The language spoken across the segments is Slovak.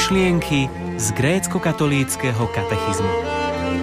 Myšlienky z grécko-katolíckeho katechizmu.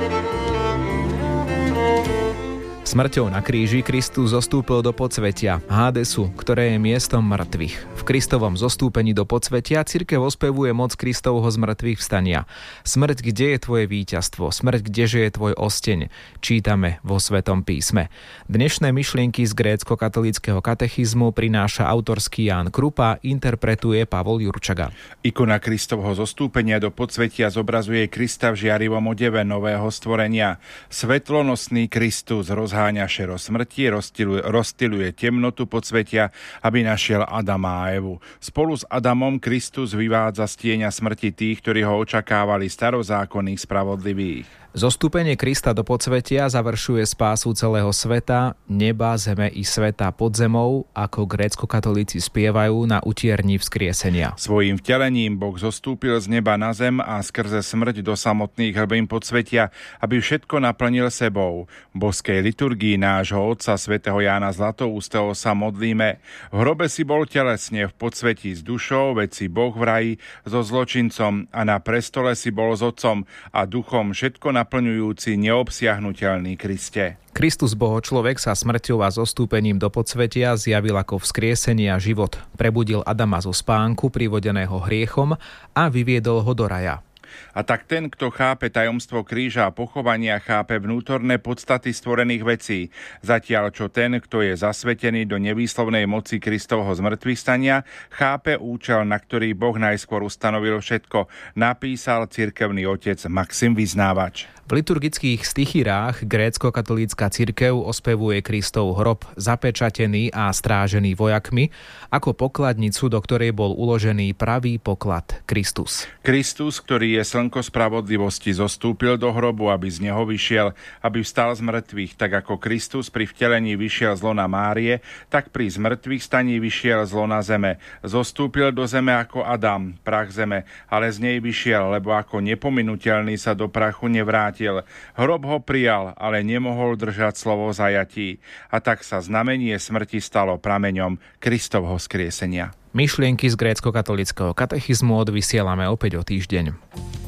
Smrťou na kríži Kristus zostúpil do podsvetia, Hádesu, ktoré je miestom mŕtvych. V Kristovom zostúpení do podsvetia cirkev ospevuje moc Kristovho zmrtvých vstania. Smrť, kde je tvoje víťazstvo? Smrť, kdeže je tvoj osteň? Čítame vo Svetom písme. Dnešné myšlienky z grécko-katolíckeho katechizmu prináša autorský Ján Krupa, interpretuje Pavol Jurčaga. Ikona Kristovho zostúpenia do podsvetia zobrazuje Krista v žiarivom odeve nového stvorenia. Svetlonosný Kristus rozháňa šero smrti, rozptýľuje temnotu podsvetia, aby našiel Adama a Evu. Spolu s Adamom Kristus vyvádza z tieňa smrti tých, ktorí ho očakávali, starozákonných spravodlivých. Zostúpenie Krista do podsvetia završuje spásu celého sveta, neba, zeme i sveta pod zemou, ako grécko-katolíci spievajú na utierni vzkriesenia. Svojím vtelením Boh zostúpil z neba na zem a skrze smrť do samotných hlbín podsvetia, aby všetko naplnil sebou. V boskej liturgii nášho otca svätého Jána Zlatoústeho sa modlíme: v hrobe si bol telesne, v podsvetí s dušou, veď si Boh v raji so zločincom, a na prestole si bol s otcom a duchom, všetko naplňujúci neobsiahnuteľný Kriste. Kristus Boho človek sa smrťou a zostúpením do podsvetia zjavil ako vzkriesenie a život. Prebudil Adama zo spánku privodeného hriechom a vyviedol ho do raja. A tak ten, kto chápe tajomstvo kríža a pochovania, chápe vnútorné podstaty stvorených vecí. Zatiaľ čo ten, kto je zasvetený do nevýslovnej moci Kristovho zmŕtvychvstania, chápe účel, na ktorý Boh najskôr ustanovil všetko, napísal cirkevný otec Maxim Vyznávač. V liturgických stichírách grécko-katolícka cirkev ospevuje Kristov hrob zapečatený a strážený vojakmi ako pokladnicu, do ktorej bol uložený pravý poklad Kristus. Kristus, ktorý je slnko spravodlivosti, zostúpil do hrobu, aby z neho vyšiel, aby vstal z mŕtvych. Tak ako Kristus pri vtelení vyšiel z lona Márie, tak pri zmŕtvych staní vyšiel z lona zeme. Zostúpil do zeme ako Adam, prach zeme, ale z nej vyšiel, lebo ako nepominuteľný sa do prachu nevrátil. Hrob ho prijal, ale nemohol držať slovo zajatí. A tak sa znamenie smrti stalo prameňom Kristovho vzkriesenia. Myšlienky z grécko-katolíckeho katechizmu odvysielame opäť o týždeň.